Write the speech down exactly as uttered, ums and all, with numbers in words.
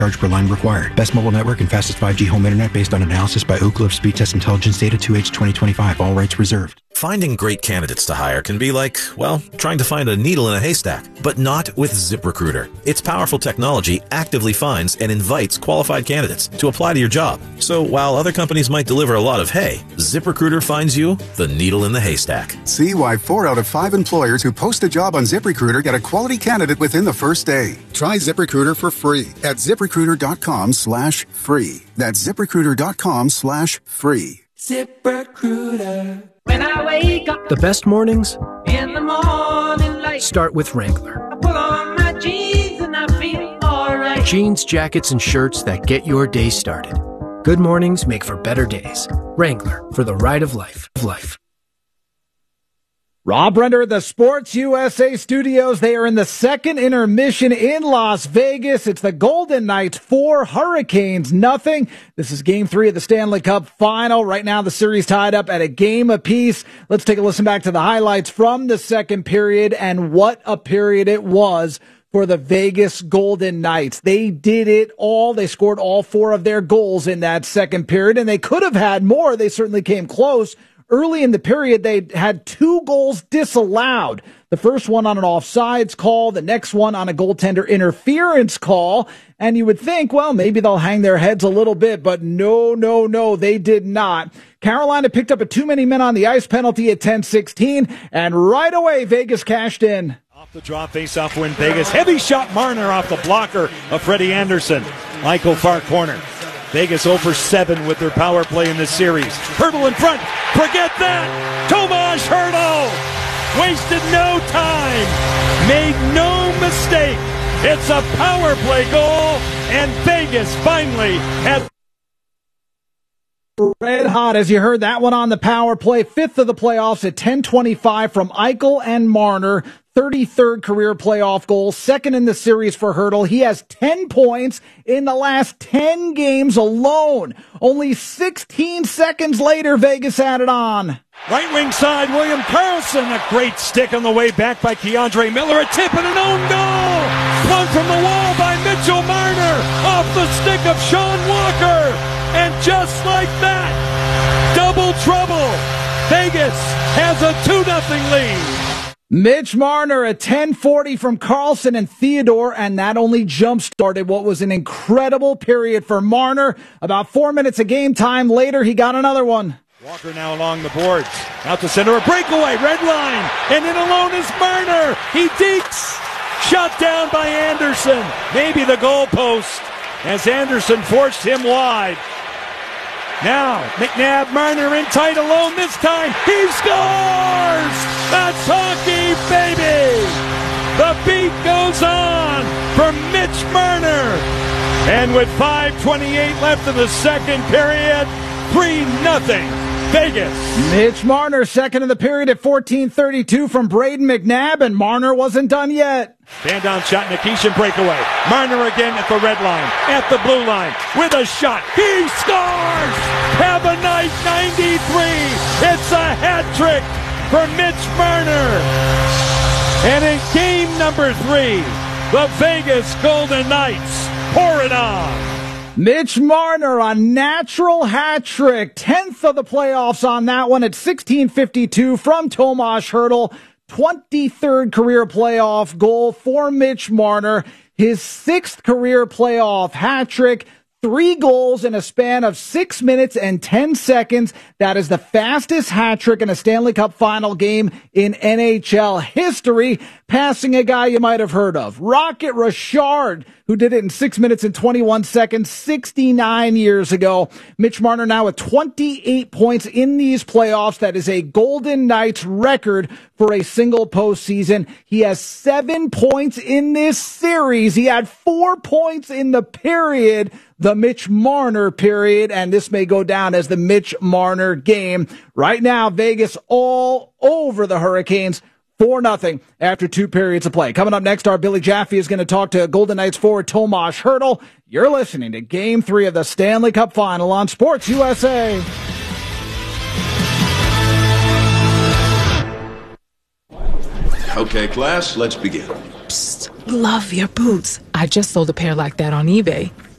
Charge per line required. Best mobile network and fastest five G home internet based on analysis by Oak Grove Speed Test Intelligence Data two H twenty twenty-five. All rights reserved. Finding great candidates to hire can be like, well, trying to find a needle in a haystack, but not with ZipRecruiter. Its powerful technology actively finds and invites qualified candidates to apply to your job. So while other companies might deliver a lot of hay, ZipRecruiter finds you the needle in the haystack. See why four out of five employers who post a job on ZipRecruiter get a quality candidate within the first day. Try ZipRecruiter for free at ZipRecruiter.com slash free. That's ZipRecruiter.com slash free. ZipRecruiter. When I wake up, the best mornings in the morning light, start with Wrangler. I pull on my jeans and I feel alright. Jeans, jackets, and shirts that get your day started. Good mornings make for better days. Wrangler, for the ride of life. life. Rob Render at the Sports U S A studios. They are in the second intermission in Las Vegas. It's the Golden Knights four, Hurricanes nothing. This is game three of the Stanley Cup final. Right now the series tied up at a game apiece. Let's take a listen back to the highlights from the second period, and what a period it was for the Vegas Golden Knights. They did it all. They scored all four of their goals in that second period, and they could have had more. They certainly came close. Early in the period, they had two goals disallowed. The first one on an offsides call, the next one on a goaltender interference call. And you would think, well, maybe they'll hang their heads a little bit, but no, no, no, they did not. Carolina picked up a too many men on the ice penalty at ten sixteen, and right away, Vegas cashed in. Off the draw, face-off win Vegas. Heavy shot Marner off the blocker of Freddie Anderson. Michael far corner. Vegas oh for seven with their power play in this series. Hertl in front. Forget that. Tomas Hertl wasted no time. Made no mistake. It's a power play goal, and Vegas finally had red hot, as you heard that one on the power play. Fifth of the playoffs at ten twenty-five from Eichel and Marner. thirty-third career playoff goal, second in the series for Hertl. He has ten points in the last ten games alone. Only sixteen seconds later, Vegas added on. Right wing side, William Karlsson, a great stick on the way back by Keandre Miller, a tip and an own goal! Flung from the wall by Mitchell Marner, off the stick of Sean Walker, and just like that, double trouble! Vegas has a two nothing lead. Mitch Marner, a ten forty from Karlsson and Theodore, and that only jump-started what was an incredible period for Marner. About four minutes of game time later, he got another one. Walker now along the boards. Out to center, a breakaway, red line, and in alone is Marner. He dekes. Shot down by Anderson. Maybe the goalpost as Anderson forced him wide. Now, McNabb, Marner in tight alone this time. He scores! That's hockey, baby! The beat goes on for Mitch Marner. And with five twenty-eight left in the second period, three nothing Vegas. Mitch Marner, second in the period at fourteen thirty-two from Braden McNabb, and Marner wasn't done yet. Stand down shot, Nikishin breakaway. Marner again at the red line, at the blue line, with a shot. He scores! Have a night ninety-three. It's a hat trick for Mitch Marner. And in game number three, the Vegas Golden Knights pour it on. Mitch Marner, a natural hat trick, tenth of the playoffs on that one at sixteen fifty-two from Tomas Hertl. twenty-third career playoff goal for Mitch Marner. His sixth career playoff hat trick. Three goals in a span of six minutes and ten seconds. That is the fastest hat trick in a Stanley Cup final game in N H L history, passing a guy you might have heard of, Rocket Richard, who did it in six minutes and twenty-one seconds sixty-nine years ago. Mitch Marner now with twenty-eight points in these playoffs. That is a Golden Knights record for a single postseason. He has seven points in this series. He had four points in the period, the Mitch Marner period, and this may go down as the Mitch Marner game. Right now, Vegas all over the Hurricanes, four nothing after two periods of play. Coming up next, our Billy Jaffe is going to talk to Golden Knights forward Tomas Hertl. You're listening to Game three of the Stanley Cup Final on Sports U S A. Okay, class, let's begin. Psst, love your boots. I just sold a pair like that on eBay.